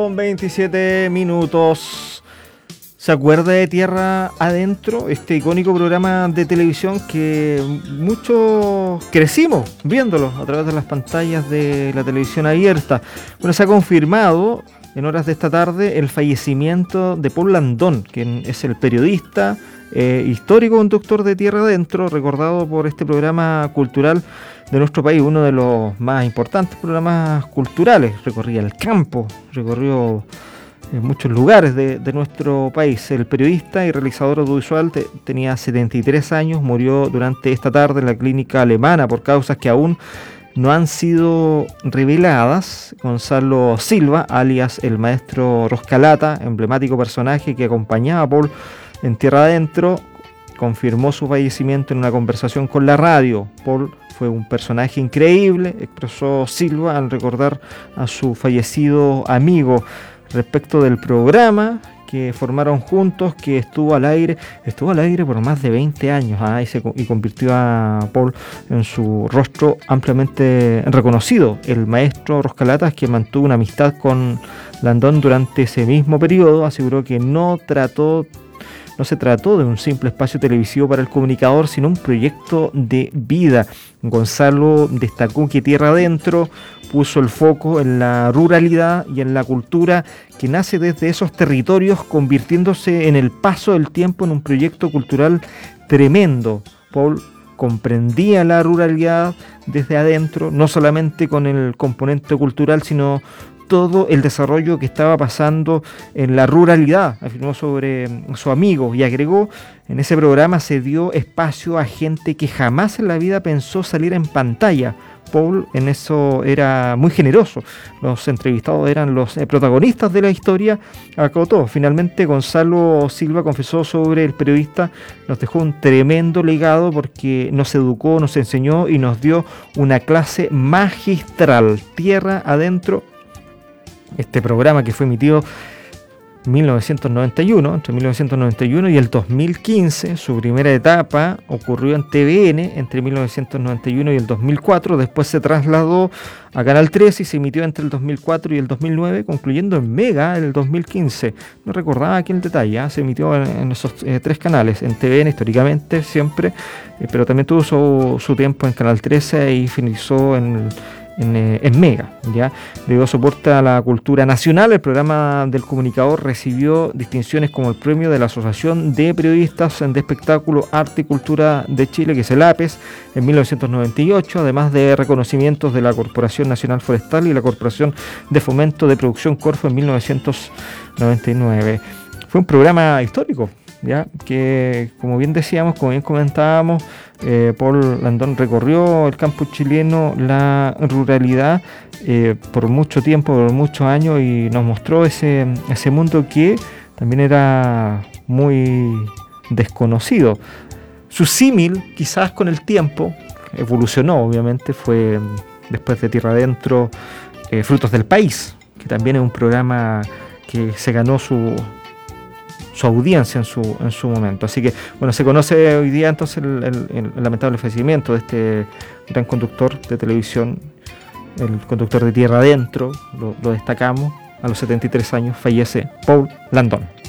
Con 27 minutos. ¿Se acuerda de Tierra Adentro? Este icónico programa de televisión que muchos crecimos viéndolo a través de las pantallas de la televisión abierta. Bueno, se ha confirmado en horas de esta tarde el fallecimiento de Paul Landón, quien es el periodista, histórico conductor de Tierra Adentro, recordado por este programa cultural de nuestro país, uno de los más importantes programas culturales. Recorría el campo, recorrió en muchos lugares de nuestro país. El periodista y realizador audiovisual tenía 73 años, murió durante esta tarde en la clínica alemana por causas que aún no han sido reveladas. Gonzalo Silva, alias el maestro Roscalata, emblemático personaje que acompañaba a Paul en Tierra Adentro, confirmó su fallecimiento en una conversación con la radio. Paul fue un personaje increíble, expresó Silva al recordar a su fallecido amigo. Respecto del programa que formaron juntos, que estuvo al aire por más de 20 años, y convirtió a Paul en su rostro ampliamente reconocido. El maestro Roscalatas, que mantuvo una amistad con Landón durante ese mismo periodo, aseguró que no se trató de un simple espacio televisivo para el comunicador, sino un proyecto de vida. Gonzalo destacó que Tierra Adentro puso el foco en la ruralidad y en la cultura que nace desde esos territorios, convirtiéndose en el paso del tiempo en un proyecto cultural tremendo. Paul comprendía la ruralidad desde adentro, no solamente con el componente cultural, sino todo el desarrollo que estaba pasando en la ruralidad, afirmó sobre su amigo, y agregó: en ese programa se dio espacio a gente que jamás en la vida pensó salir en pantalla. Paul en eso era muy generoso. Los entrevistados eran los protagonistas de la historia, acotó. Finalmente, Gonzalo Silva confesó sobre el periodista: nos dejó un tremendo legado porque nos educó, nos enseñó y nos dio una clase magistral. Tierra Adentro, este programa que fue emitido entre 1991 y el 2015, su primera etapa ocurrió en TVN entre 1991 y el 2004, después se trasladó a Canal 13 y se emitió entre el 2004 y el 2009, concluyendo en Mega en el 2015. No recordaba aquí el detalle, se emitió en esos tres canales, en TVN históricamente siempre, pero también tuvo su tiempo en Canal 13 y finalizó en Mega, ¿ya? Debido a soporte a la cultura nacional, el programa del comunicador recibió distinciones como el premio de la Asociación de Periodistas de Espectáculo, Arte y Cultura de Chile, que es el APES, en 1998, además de reconocimientos de la Corporación Nacional Forestal y la Corporación de Fomento de Producción Corfo en 1999. Fue un programa histórico, ¿ya? Que, como bien decíamos, como bien comentábamos, Paul Landón recorrió el campo chileno, la ruralidad, por mucho tiempo, por muchos años, y nos mostró ese mundo que también era muy desconocido. Su símil, quizás con el tiempo, evolucionó, obviamente, fue después de Tierra Adentro, Frutos del País, que también es un programa que se ganó su audiencia en su momento. Así que, bueno, se conoce hoy día entonces el lamentable fallecimiento de este gran conductor de televisión, el conductor de Tierra Adentro, lo destacamos. A los 73 años fallece Paul Landón.